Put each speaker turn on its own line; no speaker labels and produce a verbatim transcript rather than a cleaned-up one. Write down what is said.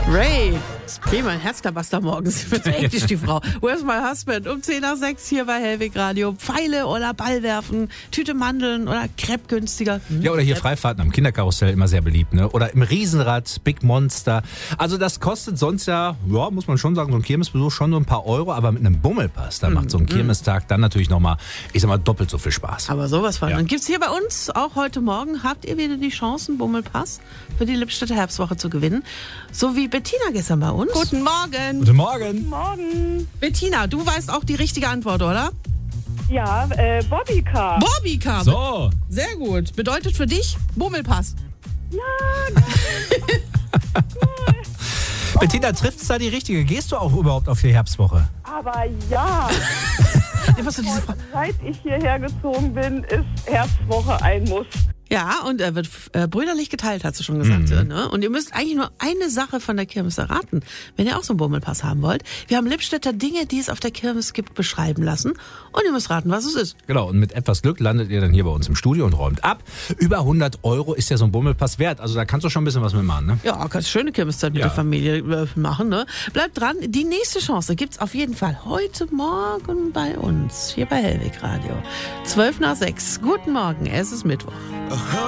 Ray, das ist prima, ein Herzklabaster morgens. Ich bin so hektisch, die Frau. Where's my husband? Um zehn nach sechs hier bei Hellwig Radio. Pfeile oder Ball werfen, Tüte Mandeln oder Crepe günstiger. Hm,
ja, oder hier
Crepe.
Freifahrten am Kinderkarussell, immer sehr beliebt, ne? Oder im Riesenrad, Big Monster. Also das kostet sonst ja, ja, muss man schon sagen, so ein Kirmesbesuch schon so ein paar Euro, aber mit einem Bummelpass, da
hm,
macht so ein Kirmestag dann natürlich nochmal, ich sag mal, doppelt so viel Spaß.
Aber sowas von.
Ja.
Und gibt's hier bei uns auch heute Morgen, habt ihr wieder die Chance, einen Bummelpass für die Lippstädter Herbstwoche zu gewinnen. So wie Bettina gestern bei uns.
Guten Morgen.
Guten Morgen.
Morgen.
Bettina, du weißt auch die richtige Antwort, oder?
Ja, äh, Bobbycar.
Bobbycar.
So.
Sehr gut. Bedeutet für dich Bummelpass.
Ja,
Bettina, trifft's da die richtige? Gehst du auch überhaupt auf die Herbstwoche?
aber ja.
Was für diese Frau-
Seit ich hierher gezogen bin, ist Herbstwoche ein Muss.
Ja, und er wird äh, brüderlich geteilt, hat sie schon gesagt.
Mhm.
Ne? Und ihr müsst eigentlich nur eine Sache von der Kirmes erraten, wenn ihr auch so einen Bummelpass haben wollt. Wir haben Lippstädter Dinge, die es auf der Kirmes gibt, beschreiben lassen. Und ihr müsst raten, was es ist.
Genau, und mit etwas Glück landet ihr dann hier bei uns im Studio und räumt ab. Über hundert Euro ist ja so ein Bummelpass wert. Also da kannst du schon ein bisschen was mitmachen, ne?
Ja, ganz schöne Kirmeszeit mit
Ja.
der Familie äh, machen. Ne? Bleibt dran, die nächste Chance gibt's auf jeden Fall heute Morgen bei uns, hier bei Hellwig Radio. zwölf nach sechs. Guten Morgen, es ist Mittwoch.